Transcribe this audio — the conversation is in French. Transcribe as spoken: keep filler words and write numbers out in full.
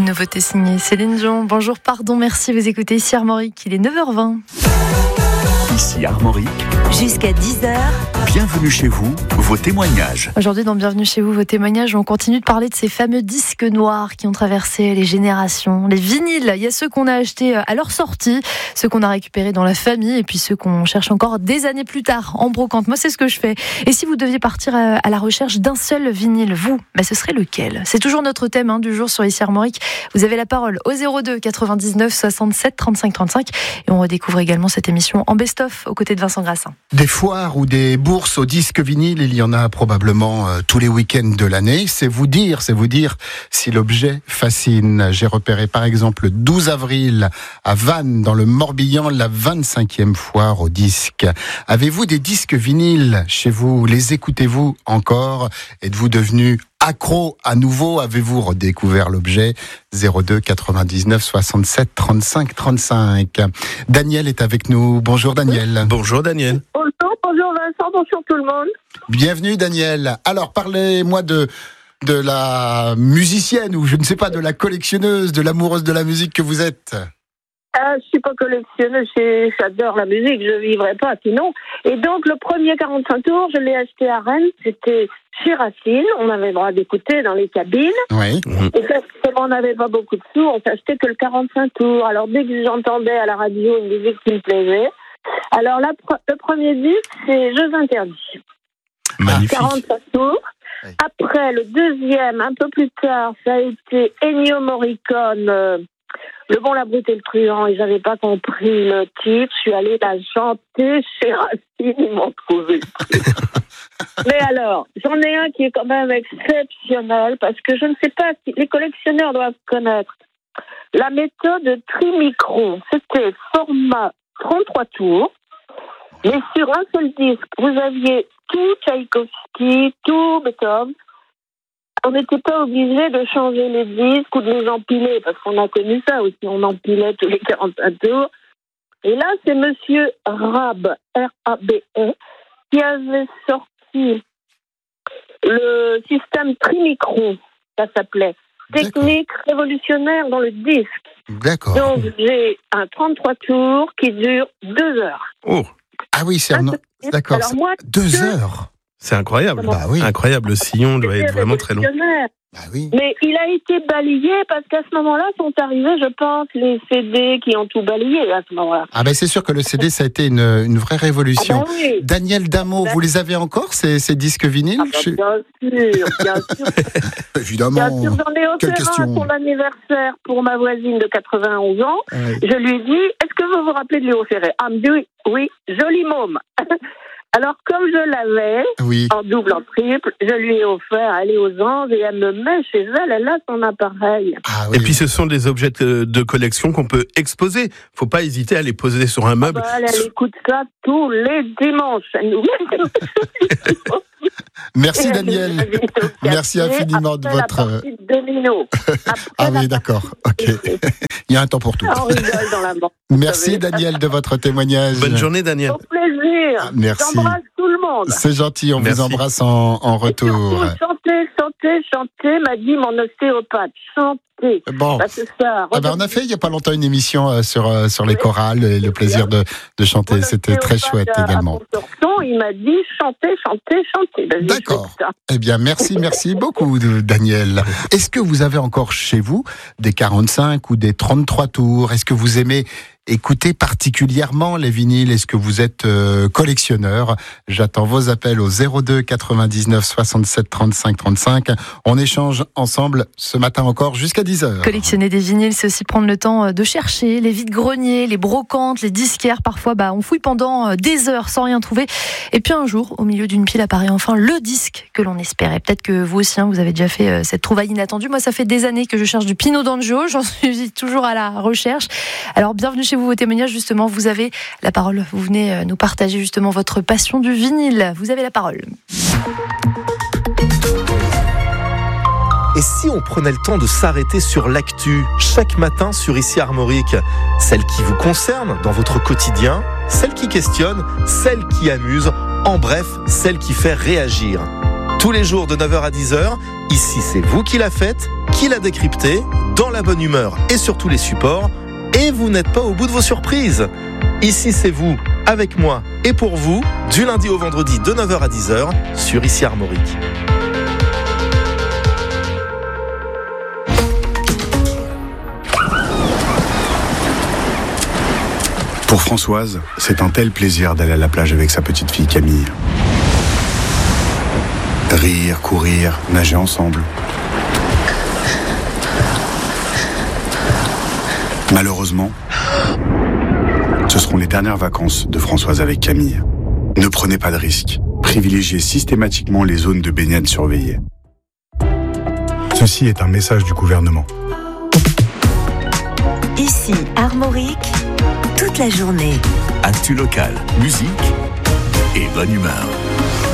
nouveauté signée Céline Dion. Bonjour, pardon, merci, vous écoutez ici Armorique, il est neuf heures vingt. Ici Armorique. Jusqu'à dix heures. Bienvenue chez vous, vos témoignages. Aujourd'hui, dans Bienvenue chez vous, vos témoignages, on continue de parler de ces fameux disques noirs qui ont traversé les générations. Les vinyles, il y a ceux qu'on a achetés à leur sortie, ceux qu'on a récupérés dans la famille et puis ceux qu'on cherche encore des années plus tard en brocante. Moi, c'est ce que je fais. Et si vous deviez partir à la recherche d'un seul vinyle, vous, bah, ce serait lequel ? C'est toujours notre thème hein, du jour sur Ici Armorique. Vous avez la parole au zéro deux quatre-vingt-dix-neuf soixante-sept trente-cinq trente-cinq et on redécouvre également cette émission en best-of aux côtés de Vincent Grassin. Des foires ou des bourses aux disques vinyles, il y en a probablement euh, tous les week-ends de l'année. C'est vous dire, c'est vous dire si l'objet fascine. J'ai repéré par exemple le douze avril à Vannes, dans le Morbihan, la vingt-cinquième foire aux disques. Avez-vous des disques vinyles chez vous ? Les écoutez-vous encore ? Êtes-vous devenu accro à nouveau? Avez-vous redécouvert l'objet? Zéro deux quatre-vingt-dix-neuf soixante-sept trente-cinq trente-cinq. Daniel est avec nous. Bonjour Daniel. Bonjour Daniel. Bonjour, bonjour Vincent, bonjour tout le monde. Bienvenue Daniel. Alors parlez-moi de, de la musicienne ou je ne sais pas, de la collectionneuse, de l'amoureuse de la musique que vous êtes. Euh, je suis pas collectionneuse, j'adore la musique, je vivrais pas sinon. Et donc le premier quarante-cinq tours, je l'ai acheté à Rennes, c'était chez Racine, on avait le droit d'écouter dans les cabines. Oui. Et comme on n'avait pas beaucoup de sous, on s'achetait que le quarante-cinq tours. Alors dès que j'entendais à la radio une musique qui me plaisait, alors là, le premier disque, c'est Jeux interdits. Magnifique. quarante-cinq tours. Oui. Après, le deuxième, un peu plus tard, ça a été Ennio Morricone, euh, Le Bon, la Brute et le Truand. Ils n'avaient pas compris le titre. Je suis allée la chanter chez Racine, ils m'ont trouvé. Mais alors, j'en ai un qui est quand même exceptionnel parce que je ne sais pas si les collectionneurs doivent connaître la méthode Trimicron. C'était format trente-trois tours, mais sur un seul disque, vous aviez tout Tchaïkovski, tout Beethoven. On n'était pas obligé de changer les disques ou de les empiler, parce qu'on a connu ça aussi, on empilait tous les quarante-cinq tours. Et là, c'est monsieur Rabe, R A B E, qui avait sorti le système Trimicron, ça s'appelait. Technique révolutionnaire dans le disque. D'accord. Donc, j'ai un trente-trois tours qui dure deux heures. Oh, Ah oui, c'est Ah, un... c'est- D'accord. alors moi, Deux que- heures. c'est incroyable. Bah oui. Incroyable, le sillon doit C'était être vraiment très long. révolutionnaire. Bah oui. Mais il a été balayé parce qu'à ce moment-là sont arrivés, je pense, les C D qui ont tout balayé à ce moment-là. Ah ben c'est sûr que le C D, ça a été une, une vraie Ah révolution. ben oui. Daniel Damo, vous les avez encore, ces, ces disques vinyles? Ah ben Je- bien sûr, bien sûr. Évidemment. Bien sûr, j'en ai Quelle offert question. un pour l'anniversaire pour ma voisine de quatre-vingt-onze ans. Ouais. Je lui ai dit, est-ce que vous vous rappelez de Léo Ferré? Ah, me dit oui, oui, joli môme. Alors, comme je l'avais, Oui. en double, en triple, je lui ai offert aller aux Anges et elle me met chez elle, elle a son appareil. Ah oui. Et puis ce sont des objets de, de collection qu'on peut exposer. Faut pas hésiter à les poser sur un meuble. Bah, elle, elle écoute ça tous les dimanches. Elle nous met Merci Et elle Daniel. nous invite au café Merci infiniment de après votre... la partie de domino. Après Ah la oui, d'accord. Ok. partie- Il y a un temps pour tout. On rigole dans la bande. Merci savez. Daniel de votre témoignage. Bonne journée Daniel. Au plaisir. Ah, merci. J'embrasse tout le monde. C'est gentil, on Merci. vous embrasse en, en Et surtout, retour. chantez, chantez, chantez, m'a dit mon ostéopathe. Chantez. Bon. Bah, c'est ça. Ah ben on a fait il n'y a pas longtemps une émission euh, sur, euh, sur les chorales et le plaisir de, de chanter. Mon C'était très chouette ostéopathe à- également. à Montsorton, il m'a dit chantez, chantez, chantez. Ben, j'ai D'accord. fait ça. Eh bien, merci, merci beaucoup, de- Daniel. Est-ce que vous avez encore chez vous des quarante-cinq ou des trente-trois tours? Est-ce que vous aimez écouter particulièrement les vinyles? Est-ce que vous êtes euh, collectionneur? J'attends vos appels au zéro deux quatre-vingt-dix-neuf soixante-sept trente-cinq trente-cinq. On échange ensemble ce matin encore jusqu'à dix heures. Collectionner des vinyles, c'est aussi prendre le temps de chercher les vides-greniers, les brocantes, les disquaires. Parfois, bah, on fouille pendant des heures sans rien trouver. Et puis un jour, au milieu d'une pile, apparaît enfin le disque que l'on espérait. Peut-être que vous aussi, hein, vous avez déjà fait euh, cette trouvaille inattendue. Moi, ça fait des années que je cherche du Pino D'Angio. J'en suis toujours à la recherche. Alors, bienvenue chez vous, vos témoignages. Justement, vous avez la parole. Vous venez euh, nous partager justement votre passion du vinyle. Vous avez la parole. Et si on prenait le temps de s'arrêter sur l'actu, chaque matin sur Ici Armorique, celle qui vous concerne dans votre quotidien, celle qui questionne, celle qui amuse, en bref, celle qui fait réagir. Tous les jours de neuf heures à dix heures, ici c'est vous qui la faites, qui qui l'a décrypté, dans la bonne humeur et sur tous les supports. Et vous n'êtes pas au bout de vos surprises. Ici, c'est vous, avec moi et pour vous, du lundi au vendredi de neuf heures à dix heures sur Ici Armorique. Pour Françoise, c'est un tel plaisir d'aller à la plage avec sa petite fille Camille. Rire, courir, nager ensemble. Malheureusement, ce seront les dernières vacances de Françoise avec Camille. Ne prenez pas de risques. Privilégiez systématiquement les zones de baignade surveillées. Ceci est un message du gouvernement. Ici Armorique, toute la journée. Actu local, musique et bonne humeur.